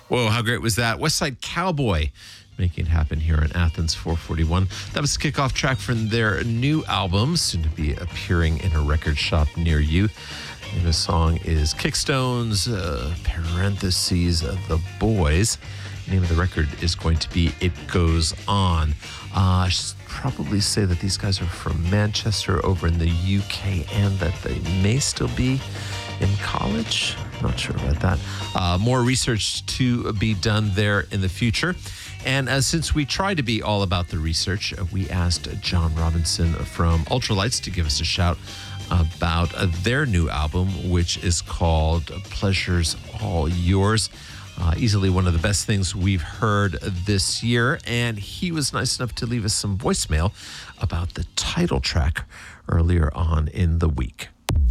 Whoa, how great was that? West Side Cowboy making it happen here on Athens 441. That was the kickoff track from their new album, soon to be appearing in a record shop near you. And the song is Kickstones, parentheses, The Boys. The name of the record is going to be It Goes On. I should probably say that these guys are from Manchester over in the UK and that they may still be in college. Not sure about that. More research to be done there in the future. And since we try to be all about the research, we asked John Robinson from Ultralights to give us a shout about their new album, which is called Pleasure's All Yours. Easily one of the best things we've heard this year. And he was nice enough to leave us some voicemail about the title track earlier on in the week.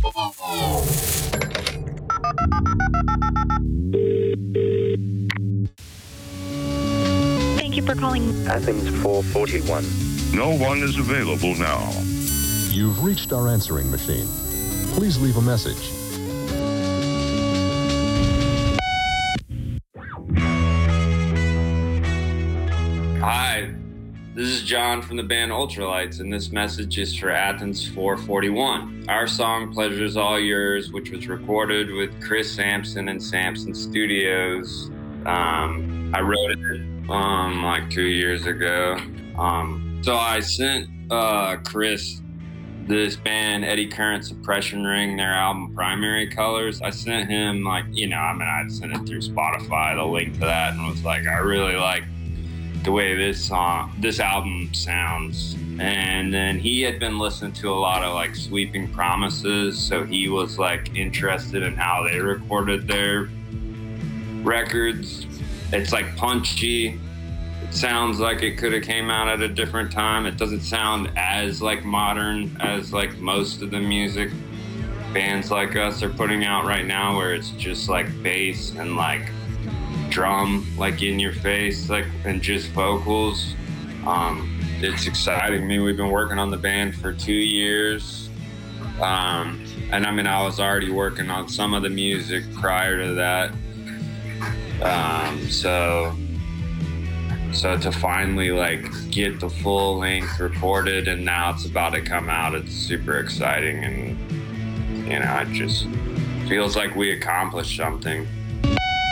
Thank you for calling Athens 441. No one is available now. You've reached our answering machine. Please leave a message. Hi, this is John from the band Ultralights, and this message is for Athens 441. Our song Pleasure's All Yours, which was recorded with Chris Sampson and Sampson Studios. I wrote it like 2 years ago. So I sent Chris this band, Eddie Current Suppression Ring, their album Primary Colors. I sent him I'd sent it through Spotify, the link to that, and was like, I really like the way this album sounds. And then he had been listening to a lot of like Sweeping Promises, so he was like interested in how they recorded their records. It's like punchy. It sounds like it could have came out at a different time. It doesn't sound as like modern as like most of the music bands like us are putting out right now, where it's just like bass and like drum like in your face, like, and just vocals. It's exciting. I mean, we've been working on the band for 2 years. And I mean, I was already working on some of the music prior to that. So to finally like get the full length recorded and now it's about to come out, it's super exciting. And, you know, it just feels like we accomplished something.